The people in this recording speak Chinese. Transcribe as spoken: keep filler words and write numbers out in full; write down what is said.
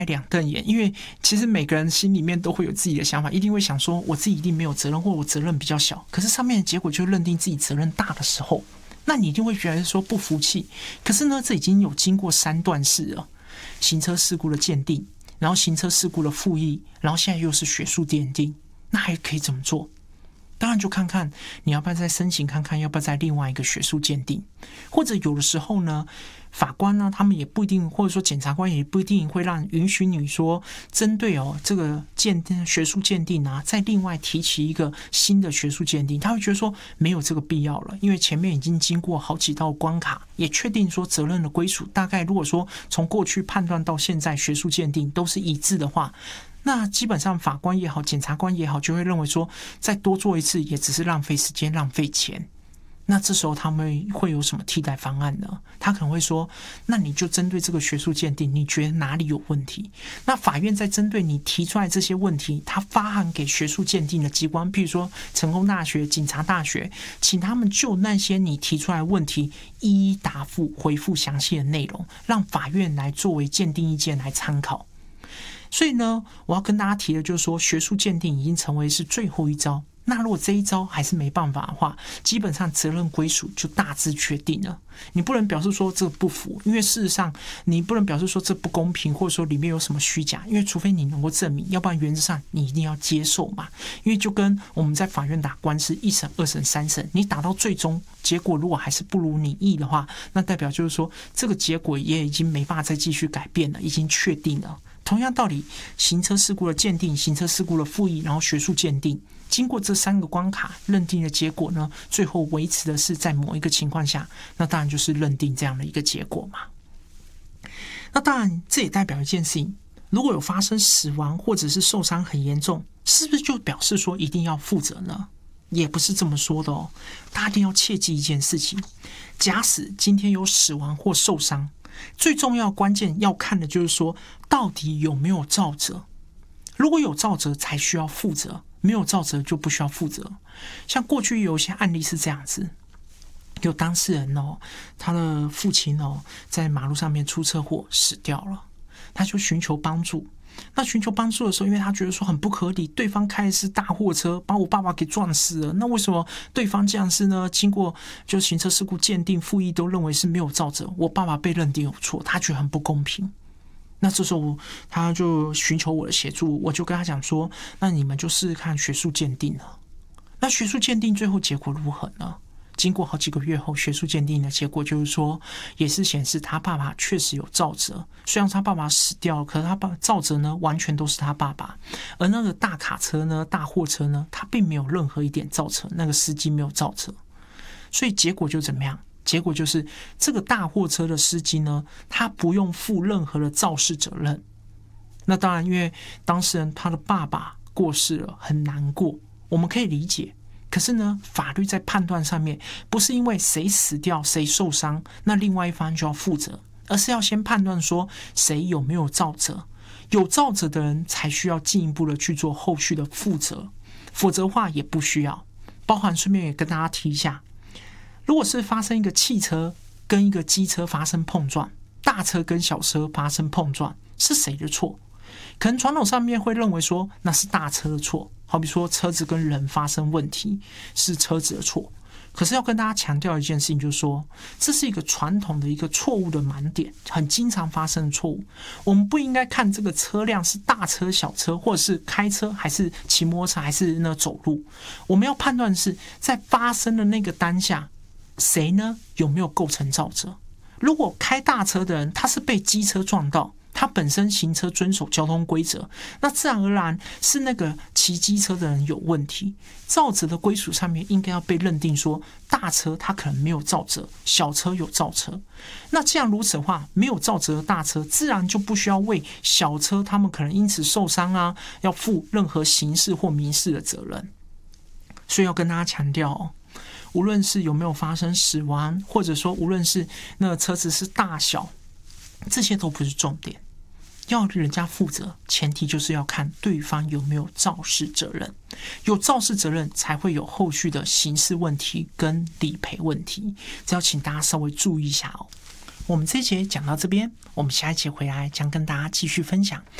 两瞪眼，因为其实每个人心里面都会有自己的想法，一定会想说我自己一定没有责任，或我责任比较小。可是上面的结果就认定自己责任大的时候，那你一定会觉得说不服气。可是呢，这已经有经过三段式了，行车事故的鉴定，然后行车事故的复议，然后现在又是学术鉴定，那还可以怎么做？当然就看看你要不要再申请看看，要不要再另外一个学术鉴定，或者有的时候呢，法官呢他们也不一定，或者说检察官也不一定会让允许你说针对哦这个鉴定学术鉴定啊，再另外提起一个新的学术鉴定，他会觉得说没有这个必要了，因为前面已经经过好几道关卡，也确定说责任的归属，大概如果说从过去判断到现在学术鉴定都是一致的话，那基本上法官也好，检察官也好，就会认为说再多做一次也只是浪费时间浪费钱。那这时候他们会有什么替代方案呢？他可能会说，那你就针对这个学术鉴定，你觉得哪里有问题？那法院在针对你提出来这些问题，他发函给学术鉴定的机关，譬如说成功大学、警察大学，请他们就那些你提出来的问题一一答复，回复详细的内容，让法院来作为鉴定意见来参考。所以呢，我要跟大家提的就是说，学术鉴定已经成为是最后一招。那如果这一招还是没办法的话，基本上责任归属就大致确定了。你不能表示说这个不服，因为事实上你不能表示说这不公平，或者说里面有什么虚假，因为除非你能够证明，要不然原则上你一定要接受嘛。因为就跟我们在法院打官司，一审、二审、三审，你打到最终结果如果还是不如你意的话，那代表就是说这个结果也已经没办法再继续改变了，已经确定了。同样道理，行车事故的鉴定、行车事故的复议，然后学术鉴定，经过这三个关卡认定的结果呢，最后维持的是在某一个情况下，那当然就是认定这样的一个结果嘛。那当然，这也代表一件事情：如果有发生死亡或者是受伤很严重，是不是就表示说一定要负责呢？也不是这么说的哦。大家一定要切记一件事情：假使今天有死亡或受伤，最重要关键要看的就是说，到底有没有肇责。如果有肇责才需要负责，没有肇责就不需要负责。像过去有一些案例是这样子，有当事人哦，他的父亲哦，在马路上面出车祸死掉了，他就寻求帮助。那寻求帮助的时候，因为他觉得说很不合理，对方开的是大货车，把我爸爸给撞死了。那为什么对方这样是呢？经过就行车事故鉴定、复议都认为是没有肇责，我爸爸被认定有错，他觉得很不公平。那这时候他就寻求我的协助，我就跟他讲说，那你们就试试看学术鉴定了。那学术鉴定最后结果如何呢？经过好几个月后，学术鉴定的结果就是说，也是显示他爸爸确实有肇责。虽然他爸爸死掉了，可是他爸肇责呢，完全都是他爸爸。而那个大卡车呢，大货车呢，他并没有任何一点肇责，那个司机没有肇责。所以结果就怎么样？结果就是这个大货车的司机呢，他不用负任何的肇事责任。那当然，因为当事人他的爸爸过世了，很难过，我们可以理解。可是呢，法律在判断上面，不是因为谁死掉谁受伤，那另外一方就要负责，而是要先判断说谁有没有肇责，有肇责的人才需要进一步的去做后续的负责，否则的话也不需要。包含顺便也跟大家提一下，如果是发生一个汽车跟一个机车发生碰撞，大车跟小车发生碰撞，是谁的错？可能传统上面会认为说那是大车的错，好比说车子跟人发生问题是车子的错。可是要跟大家强调一件事情，就是说这是一个传统的一个错误的盲点，很经常发生的错误。我们不应该看这个车辆是大车小车，或者是开车还是骑摩托车还是那走路，我们要判断的是在发生的那个当下，谁呢有没有构成肇责。如果开大车的人他是被机车撞到，他本身行车遵守交通规则，那自然而然是那个骑机车的人有问题。肇责的归属上面应该要被认定说，大车他可能没有肇责，小车有肇责。那既然如此的话，没有肇责的大车自然就不需要为小车他们可能因此受伤啊，要负任何刑事或民事的责任。所以要跟大家强调哦，无论是有没有发生死亡，或者说无论是那个车子是大小，这些都不是重点。要人家负责，前提就是要看对方有没有肇事责任，有肇事责任才会有后续的刑事问题跟理赔问题，这要请大家稍微注意一下哦。 我们这一节讲到这边，我们下一节回来将跟大家继续分享